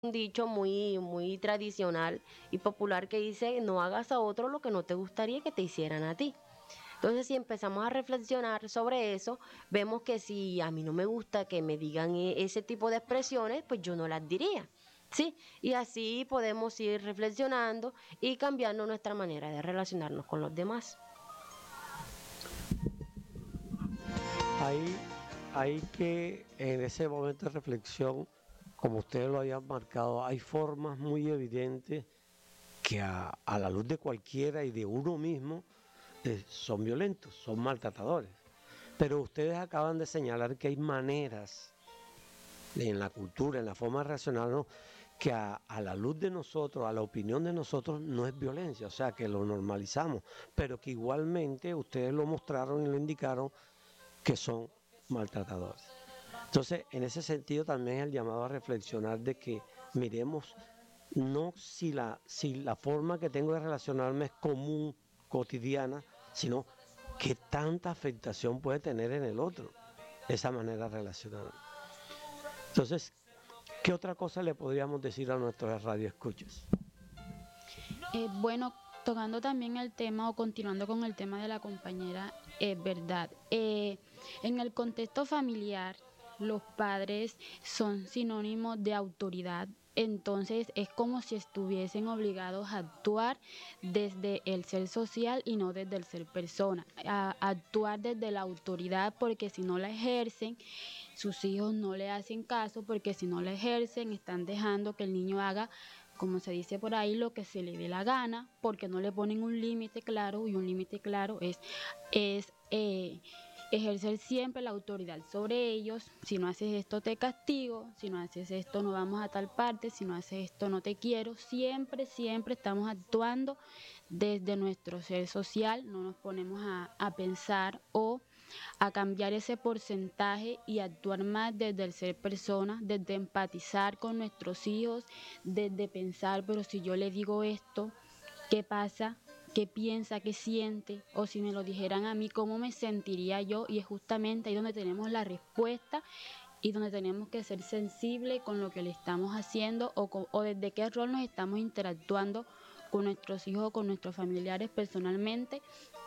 un dicho muy tradicional y popular que dice, no hagas a otro lo que no te gustaría que te hicieran a ti. Entonces, si empezamos a reflexionar sobre eso, vemos que si a mí no me gusta que me digan ese tipo de expresiones, pues yo no las diría. ¿Sí? Y así podemos ir reflexionando y cambiando nuestra manera de relacionarnos con los demás. Hay, hay que en ese momento de reflexión, como ustedes lo habían marcado, hay formas muy evidentes que a la luz de cualquiera y de uno mismo son violentos, son maltratadores. Pero ustedes acaban de señalar que hay maneras en la cultura, en la forma de relacionarnos, que a la luz de nosotros, a la opinión de nosotros, no es violencia, o sea, que lo normalizamos, pero que igualmente ustedes lo mostraron y lo indicaron que son maltratadores. Entonces, en ese sentido también es el llamado a reflexionar de que miremos no si la forma que tengo de relacionarme es común, cotidiana, sino qué tanta afectación puede tener en el otro esa manera de relacionarme. Entonces, ¿qué otra cosa le podríamos decir a nuestros radioescuchas? Bueno, tocando también el tema o continuando con el tema de la compañera, es verdad. En el contexto familiar, los padres son sinónimos de autoridad. Entonces es como si estuviesen obligados a actuar desde el ser social y no desde el ser persona, a actuar desde la autoridad porque si no la ejercen, sus hijos no le hacen caso porque si no la ejercen están dejando que el niño haga, como se dice por ahí, lo que se le dé la gana, porque no le ponen un límite claro, y un límite claro es ejercer siempre la autoridad sobre ellos. Si no haces esto te castigo, si no haces esto no vamos a tal parte, si no haces esto no te quiero. Siempre, siempre estamos actuando desde nuestro ser social, no nos ponemos a pensar o a cambiar ese porcentaje y actuar más desde el ser persona, desde empatizar con nuestros hijos, desde pensar, pero si yo le digo esto, ¿qué pasa? ¿Qué piensa? ¿Qué siente? O si me lo dijeran a mí, ¿cómo me sentiría yo? Y es justamente ahí donde tenemos la respuesta y donde tenemos que ser sensibles con lo que le estamos haciendo o desde qué rol nos estamos interactuando con nuestros hijos, con nuestros familiares personalmente.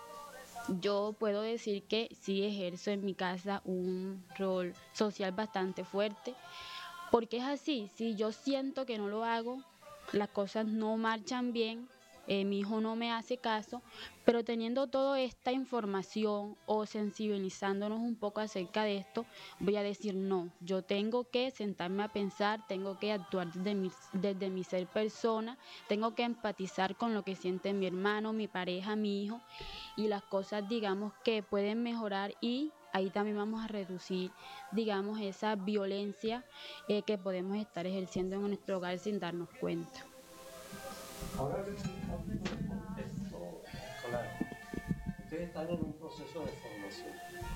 Yo puedo decir que sí ejerzo en mi casa un rol social bastante fuerte, porque es así, si yo siento que no lo hago, las cosas no marchan bien, mi hijo no me hace caso, pero teniendo toda esta información o sensibilizándonos un poco acerca de esto, voy a decir no, yo tengo que sentarme a pensar, tengo que actuar desde mi ser persona, tengo que empatizar con lo que siente mi hermano, mi pareja, mi hijo y las cosas digamos que pueden mejorar y ahí también vamos a reducir digamos esa violencia que podemos estar ejerciendo en nuestro hogar sin darnos cuenta. Ahora en el contexto escolar, ustedes están en un proceso de formación.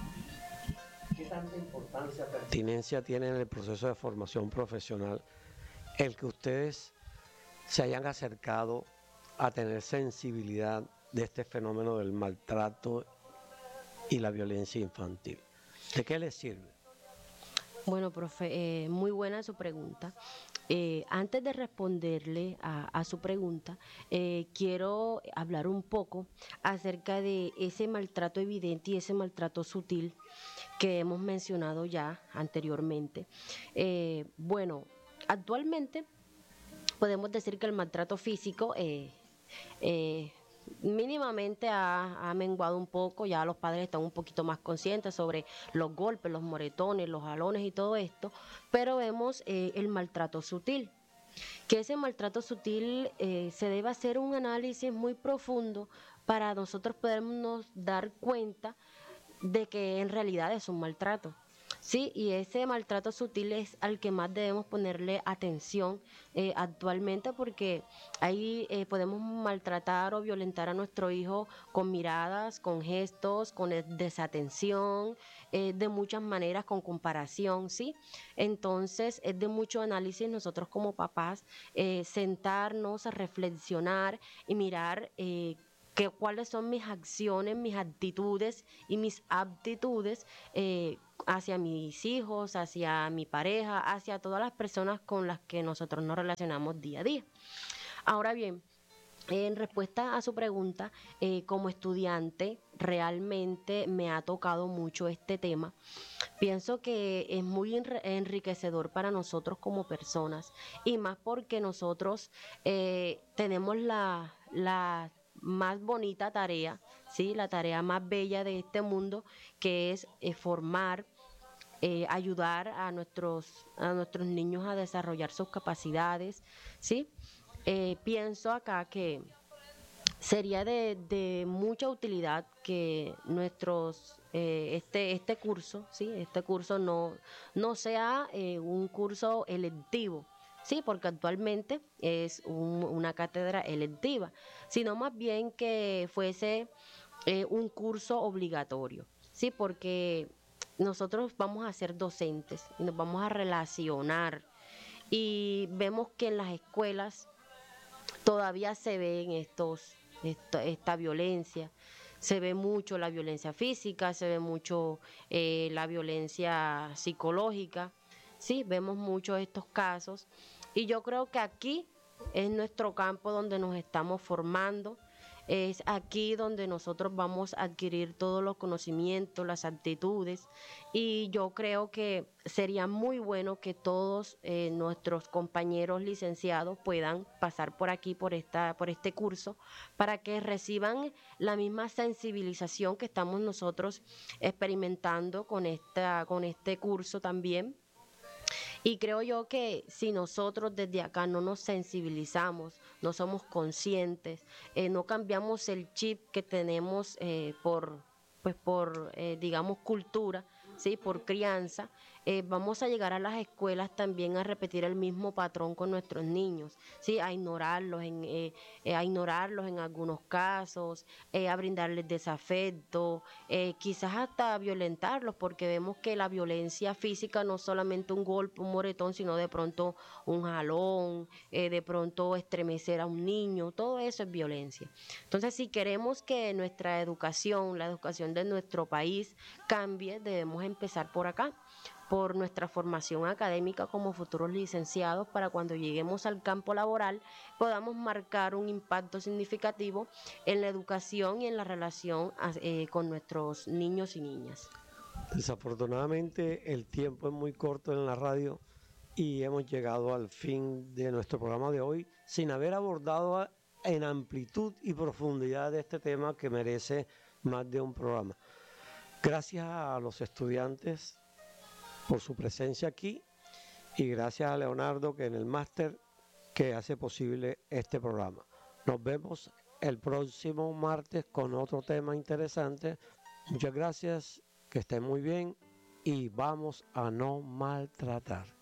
¿Qué tanta importancia, pertinencia tiene en el proceso de formación profesional el que ustedes se hayan acercado a tener sensibilidad de este fenómeno del maltrato y la violencia infantil? ¿De qué les sirve? Bueno, profe, muy buena su pregunta. Antes de responderle a su pregunta, quiero hablar un poco acerca de ese maltrato evidente y ese maltrato sutil que hemos mencionado ya anteriormente. Bueno, actualmente podemos decir que el maltrato físico eh, mínimamente ha menguado un poco, ya los padres están un poquito más conscientes sobre los golpes, los moretones, los jalones y todo esto, pero vemos el maltrato sutil, que ese maltrato sutil se debe hacer un análisis muy profundo para nosotros podernos dar cuenta de que en realidad es un maltrato. Sí, y ese maltrato sutil es al que más debemos ponerle atención actualmente porque ahí podemos maltratar o violentar a nuestro hijo con miradas, con gestos, con desatención, de muchas maneras, con comparación, ¿sí? Entonces es de mucho análisis nosotros como papás sentarnos a reflexionar y mirar cuáles son mis acciones, mis actitudes y mis aptitudes hacia mis hijos, hacia mi pareja, hacia todas las personas con las que nosotros nos relacionamos día a día. Ahora bien, en respuesta a su pregunta, como estudiante, realmente me ha tocado mucho este tema. Pienso que es muy enriquecedor para nosotros como personas y más porque nosotros tenemos la más bonita tarea, ¿sí? La tarea más bella de este mundo, que es formar, ayudar a nuestros niños a desarrollar sus capacidades, ¿sí? Pienso acá que sería de mucha utilidad que este curso, ¿sí? Este curso no sea un curso electivo, sí, porque actualmente es una cátedra electiva, sino más bien que fuese un curso obligatorio, sí, porque nosotros vamos a ser docentes y nos vamos a relacionar y vemos que en las escuelas todavía se ven esta violencia. Se ve mucho la violencia física, se ve mucho la violencia psicológica, sí, vemos mucho estos casos y yo creo que aquí es nuestro campo donde nos estamos formando, es aquí donde nosotros vamos a adquirir todos los conocimientos, las actitudes y yo creo que sería muy bueno que todos nuestros compañeros licenciados puedan pasar por aquí, por este curso, para que reciban la misma sensibilización que estamos nosotros experimentando con este curso también. Y creo yo que si nosotros desde acá no nos sensibilizamos, no somos conscientes, no cambiamos el chip que tenemos digamos, cultura, ¿sí? Por crianza, vamos a llegar a las escuelas también a repetir el mismo patrón con nuestros niños, ¿sí? A ignorarlos en algunos casos, a brindarles desafecto, quizás hasta a violentarlos, porque vemos que la violencia física no es solamente un golpe, un moretón, sino de pronto un jalón, de pronto estremecer a un niño, todo eso es violencia. Entonces, si queremos que nuestra educación, la educación de nuestro país cambie, debemos empezar por acá, por nuestra formación académica como futuros licenciados, para cuando lleguemos al campo laboral podamos marcar un impacto significativo en la educación y en la relación con nuestros niños y niñas. Desafortunadamente el tiempo es muy corto en la radio y hemos llegado al fin de nuestro programa de hoy sin haber abordado en amplitud y profundidad de este tema que merece más de un programa. Gracias a los estudiantes por su presencia aquí y gracias a Leonardo que en el máster que hace posible este programa. Nos vemos el próximo martes con otro tema interesante. Muchas gracias, que estén muy bien y vamos a no maltratar.